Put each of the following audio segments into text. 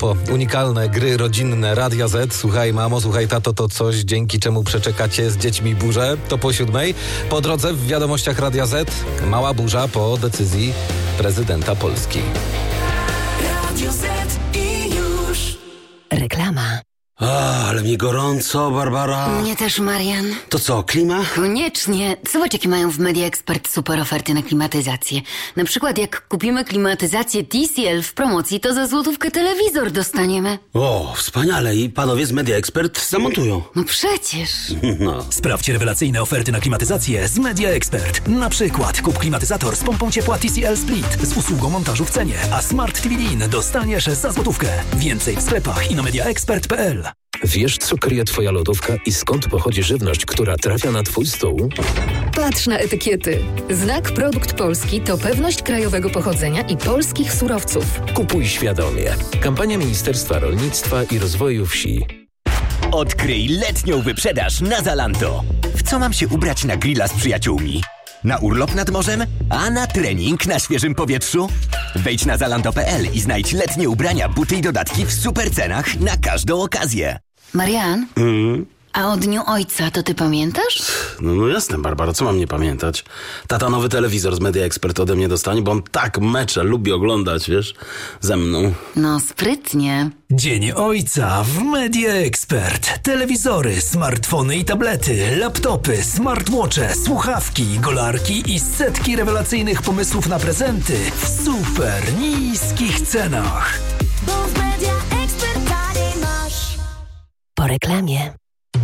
po unikalne gry rodzinne Radia Z. Słuchaj mamo, słuchaj tato, to coś, dzięki czemu przeczekacie z dziećmi burzę. To po 7:00. Po drodze w wiadomościach Radia Z mała burza po decyzji prezydenta Polski. Radio Z i już. Reklama. Ale mi gorąco, Barbara. Mnie też, Marian. To co, klima? Koniecznie. Zobacz, jakie mają w Media Expert super oferty na klimatyzację. Na przykład jak kupimy klimatyzację TCL w promocji, to za złotówkę telewizor dostaniemy. O, wspaniale. I panowie z Media Expert zamontują. No przecież. No. Sprawdź rewelacyjne oferty na klimatyzację z Media Expert. Na przykład kup klimatyzator z pompą ciepła TCL Split z usługą montażu w cenie, a Smart TV Lean dostaniesz za złotówkę. Więcej w sklepach i na mediaexpert.pl. Wiesz, co kryje twoja lodówka i skąd pochodzi żywność, która trafia na twój stół? Patrz na etykiety. Znak Produkt Polski to pewność krajowego pochodzenia i polskich surowców. Kupuj świadomie. Kampania Ministerstwa Rolnictwa i Rozwoju Wsi. Odkryj letnią wyprzedaż na Zalando. W co mam się ubrać na grilla z przyjaciółmi? Na urlop nad morzem? A na trening na świeżym powietrzu? Wejdź na zalando.pl i znajdź letnie ubrania, buty i dodatki w super cenach na każdą okazję. Marian? A o Dniu Ojca to ty pamiętasz? No jasne, Barbara, co mam nie pamiętać? Tata nowy telewizor z Media Expert ode mnie dostanie, bo on tak mecze lubi oglądać, wiesz, ze mną. No sprytnie. Dzień Ojca w Media Expert. Telewizory, smartfony i tablety, laptopy, smartwatche, słuchawki, golarki i setki rewelacyjnych pomysłów na prezenty w super niskich cenach. Bo w Media Expert taniej masz. Po reklamie.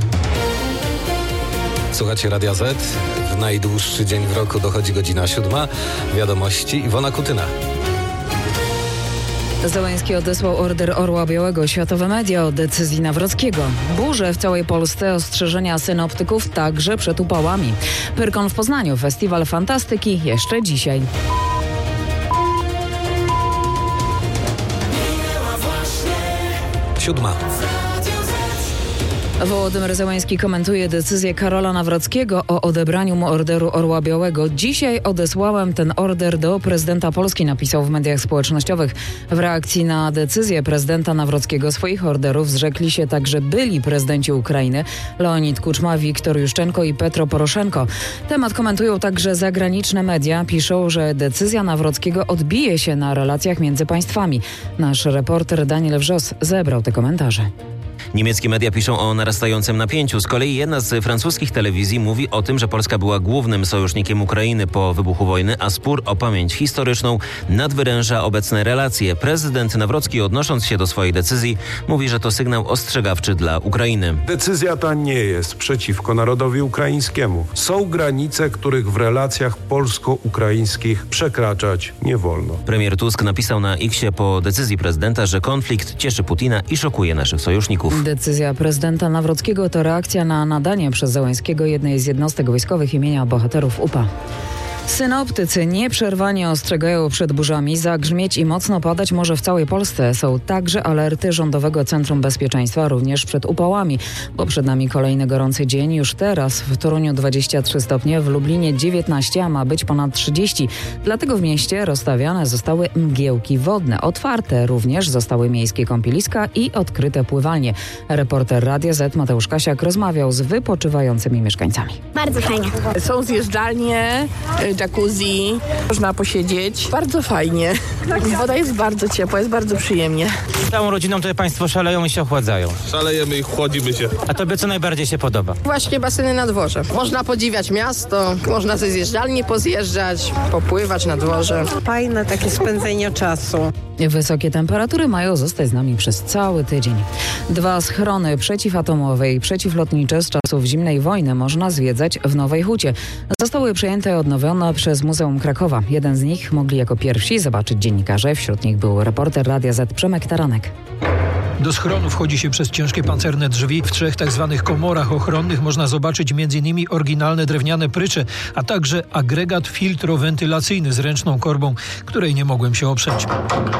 Słuchacie Radia Z. W najdłuższy dzień w roku dochodzi godzina 7:00. Wiadomości Iwona Kutyna. Zełenski odesłał order Orła Białego. Światowe media o decyzji Nawrockiego. Burze w całej Polsce, ostrzeżenia synoptyków także przed upałami. Pyrkon w Poznaniu, festiwal fantastyki jeszcze dzisiaj. Siódma. Wołodymyr Zełenski komentuje decyzję Karola Nawrockiego o odebraniu mu orderu Orła Białego. Dzisiaj odesłałem ten order do prezydenta Polski, napisał w mediach społecznościowych. W reakcji na decyzję prezydenta Nawrockiego swoich orderów zrzekli się także byli prezydenci Ukrainy Leonid Kuczma, Wiktor Juszczenko i Petro Poroszenko. Temat komentują także zagraniczne media. Piszą, że decyzja Nawrockiego odbije się na relacjach między państwami. Nasz reporter Daniel Wrzos zebrał te komentarze. Niemieckie media piszą o narastającym napięciu. Z kolei jedna z francuskich telewizji mówi o tym, że Polska była głównym sojusznikiem Ukrainy po wybuchu wojny, a spór o pamięć historyczną nadwyręża obecne relacje. Prezydent Nawrocki, odnosząc się do swojej decyzji, mówi, że to sygnał ostrzegawczy dla Ukrainy. Decyzja ta nie jest przeciwko narodowi ukraińskiemu. Są granice, których w relacjach polsko-ukraińskich przekraczać nie wolno. Premier Tusk napisał na X-ie po decyzji prezydenta, że konflikt cieszy Putina i szokuje naszych sojuszników. Decyzja prezydenta Nawrockiego to reakcja na nadanie przez Zełenskiego jednej z jednostek wojskowych imienia bohaterów UPA. Synoptycy nieprzerwanie ostrzegają przed burzami. Zagrzmieć i mocno padać może w całej Polsce. Są także alerty Rządowego Centrum Bezpieczeństwa również przed upałami, bo przed nami kolejny gorący dzień. Już teraz w Toruniu 23 stopnie, w Lublinie 19, a ma być ponad 30. Dlatego w mieście rozstawiane zostały mgiełki wodne. Otwarte również zostały miejskie kąpieliska i odkryte pływalnie. Reporter Radia Z Mateusz Kasiak rozmawiał z wypoczywającymi mieszkańcami. Bardzo fajnie. Są zjeżdżalnie, jacuzzi, można posiedzieć. Bardzo fajnie. Woda jest bardzo ciepła, jest bardzo przyjemnie. Całą rodziną tutaj państwo szaleją i się ochładzają. Szalejemy i chłodzimy się. A tobie co najbardziej się podoba? Właśnie baseny na dworze. Można podziwiać miasto, można ze zjeżdżalni pozjeżdżać, popływać na dworze. Fajne takie spędzenie czasu. Wysokie temperatury mają zostać z nami przez cały tydzień. 2 schrony przeciwatomowe i przeciwlotnicze z czasów zimnej wojny można zwiedzać w Nowej Hucie. Zostały przejęte i odnowione przez Muzeum Krakowa. Jeden z nich mogli jako pierwsi zobaczyć dziennikarze. Wśród nich był reporter Radia Z Przemek Taranek. Do schronu wchodzi się przez ciężkie pancerne drzwi. W 3 tzw. komorach ochronnych można zobaczyć m.in. oryginalne drewniane prycze, a także agregat filtrowentylacyjny z ręczną korbą, której nie mogłem się oprzeć.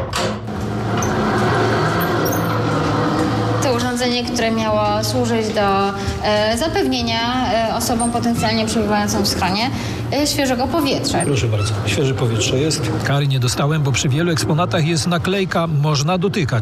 To urządzenie, które miało służyć do zapewnienia osobom potencjalnie przebywającym w schronie świeżego powietrza. Proszę bardzo, świeże powietrze jest. Kary nie dostałem, bo przy wielu eksponatach jest naklejka "można dotykać".